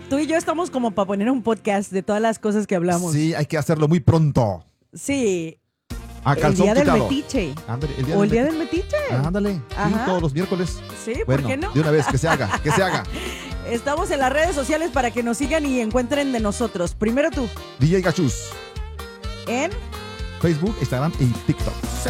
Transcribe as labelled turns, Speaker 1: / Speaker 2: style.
Speaker 1: Tú y yo estamos como para poner un podcast de todas las cosas que hablamos.
Speaker 2: Sí, hay que hacerlo muy pronto.
Speaker 1: Sí.
Speaker 2: A
Speaker 1: El
Speaker 2: calzón
Speaker 1: día del
Speaker 2: quitado.
Speaker 1: metiche.
Speaker 2: Ándale,
Speaker 1: O el día del metiche.
Speaker 2: Ándale, sí,
Speaker 1: Ajá.
Speaker 2: todos los miércoles.
Speaker 1: Sí,
Speaker 2: Bueno,
Speaker 1: ¿por qué no?
Speaker 2: de una vez, que se haga, que se haga.
Speaker 1: Estamos en las redes sociales para que nos sigan y encuentren de nosotros. Primero tú,
Speaker 2: DJ Gachus,
Speaker 1: en
Speaker 2: Facebook, Instagram y TikTok.